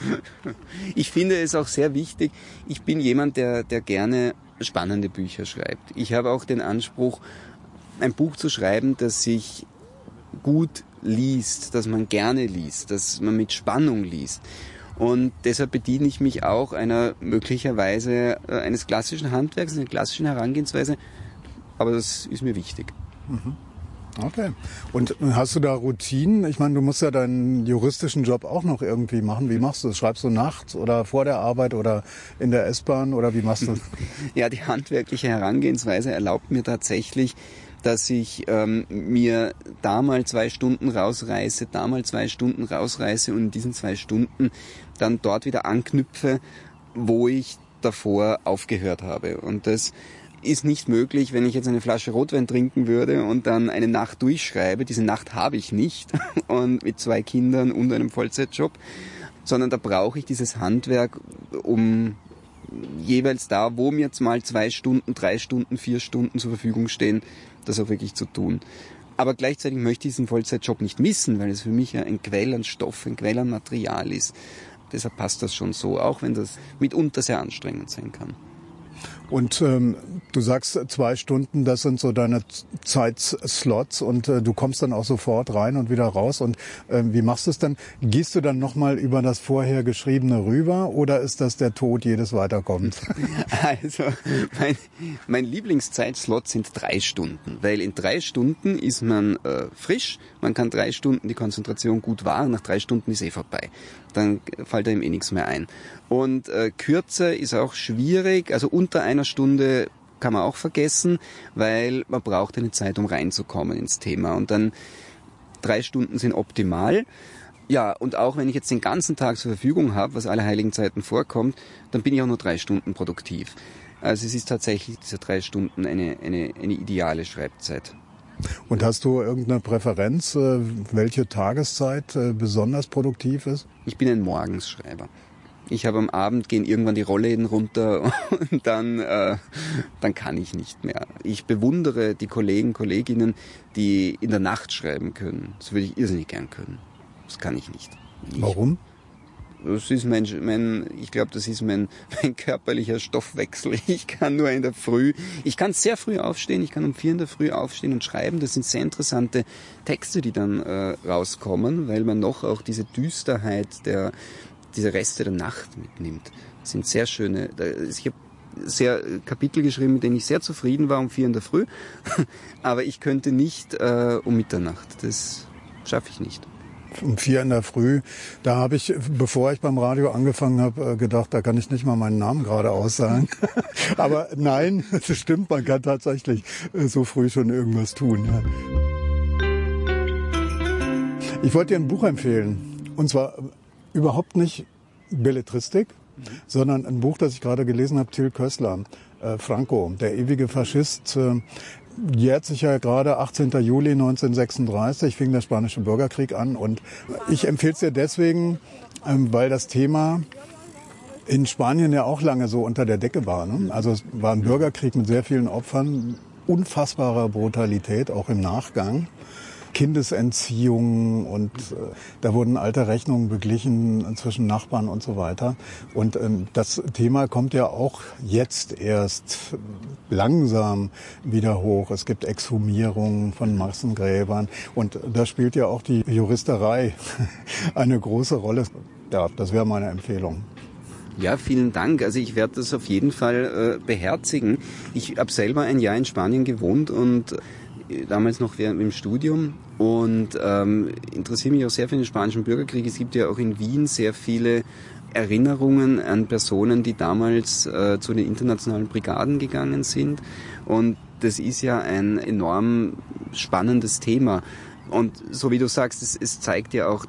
Ich finde es auch sehr wichtig. Ich bin jemand, der, der gerne spannende Bücher schreibt. Ich habe auch den Anspruch, ein Buch zu schreiben, das sich gut liest, das man gerne liest, das man mit Spannung liest. Und deshalb bediene ich mich auch einer möglicherweise eines klassischen Handwerks, einer klassischen Herangehensweise. Aber das ist mir wichtig. Okay. Und hast du da Routinen? Ich meine, du musst ja deinen juristischen Job auch noch irgendwie machen. Wie machst du das? Schreibst du nachts oder vor der Arbeit oder in der S-Bahn oder wie machst du das? Ja, die handwerkliche Herangehensweise erlaubt mir tatsächlich, dass ich ähm, mir da mal zwei Stunden rausreiße, da mal zwei Stunden rausreiße und in diesen zwei Stunden dann dort wieder anknüpfe, wo ich davor aufgehört habe. Und das ist nicht möglich, wenn ich jetzt eine Flasche Rotwein trinken würde und dann eine Nacht durchschreibe. Diese Nacht habe ich nicht und mit zwei Kindern und einem Vollzeitjob, sondern da brauche ich dieses Handwerk, um jeweils da, wo mir jetzt mal zwei Stunden, drei Stunden, vier Stunden zur Verfügung stehen, das auch wirklich zu tun. Aber gleichzeitig möchte ich diesen Vollzeitjob nicht missen, weil es für mich ja ein Quell an Stoff, ein Quell an Material ist. Deshalb passt das schon so, auch wenn das mitunter sehr anstrengend sein kann. Und ähm, du sagst zwei Stunden, das sind so deine Zeitslots und äh, du kommst dann auch sofort rein und wieder raus. Und äh, wie machst du es dann? Gehst du dann nochmal über das vorher Geschriebene rüber oder ist das der Tod jedes Weiterkommens? Also mein, mein Lieblingszeitslot sind drei Stunden, weil in drei Stunden ist man äh, frisch, man kann drei Stunden die Konzentration gut wahren, nach drei Stunden ist eh vorbei. Dann fällt einem eh nichts mehr ein. Und äh, kürzer ist auch schwierig, also unter einer Stunde kann man auch vergessen, weil man braucht eine Zeit, um reinzukommen ins Thema. Und dann drei Stunden sind optimal. Ja, und auch wenn ich jetzt den ganzen Tag zur Verfügung habe, was alle heiligen Zeiten vorkommt, dann bin ich auch nur drei Stunden produktiv. Also es ist tatsächlich diese drei Stunden eine, eine, eine ideale Schreibzeit. Und hast du irgendeine Präferenz, welche Tageszeit besonders produktiv ist? Ich bin ein Morgensschreiber. Ich habe am Abend, gehen irgendwann die Rollläden runter und dann, äh, dann kann ich nicht mehr. Ich bewundere die Kollegen, Kolleginnen, die in der Nacht schreiben können. Das würde ich irrsinnig gern können. Das kann ich nicht. Ich, Warum? Das ist mein, mein ich glaube, das ist mein, mein körperlicher Stoffwechsel. Ich kann nur in der Früh, ich kann sehr früh aufstehen, ich kann um vier in der Früh aufstehen und schreiben. Das sind sehr interessante Texte, die dann äh, rauskommen, weil man noch auch diese Düsterheit der, diese Reste der Nacht mitnimmt. Das sind sehr schöne, ich habe sehr Kapitel geschrieben, mit denen ich sehr zufrieden war um vier in der Früh. Aber ich könnte nicht äh, um Mitternacht. Das schaffe ich nicht. Um vier in der Früh, da habe ich, bevor ich beim Radio angefangen habe, gedacht, da kann ich nicht mal meinen Namen gerade aussagen. Aber nein, das stimmt, man kann tatsächlich so früh schon irgendwas tun. Ja. Ich wollte dir ein Buch empfehlen, und zwar überhaupt nicht Belletristik, mhm. sondern ein Buch, das ich gerade gelesen habe, Till Köstler, äh, Franco, der ewige Faschist. Äh, jährt sich ja gerade achtzehnten Juli neunzehnhundertsechsunddreißig, fing der Spanische Bürgerkrieg an, und ich empfehle es dir deswegen, ähm, weil das Thema in Spanien ja auch lange so unter der Decke war. Ne? Also es war ein Bürgerkrieg mit sehr vielen Opfern, unfassbarer Brutalität, auch im Nachgang. Kindesentziehung, und äh, da wurden alte Rechnungen beglichen zwischen Nachbarn und so weiter. Und ähm, das Thema kommt ja auch jetzt erst langsam wieder hoch. Es gibt Exhumierungen von Massengräbern, und da spielt ja auch die Juristerei eine große Rolle. Ja, das wäre meine Empfehlung. Ja, vielen Dank. Also ich werde das auf jeden Fall äh, beherzigen. Ich habe selber ein Jahr in Spanien gewohnt und damals noch während im Studium, und ähm, interessiere mich auch sehr für den Spanischen Bürgerkrieg. Es gibt ja auch in Wien sehr viele Erinnerungen an Personen, die damals äh, zu den internationalen Brigaden gegangen sind, und das ist ja ein enorm spannendes Thema. Und so wie du sagst, es, es zeigt ja auch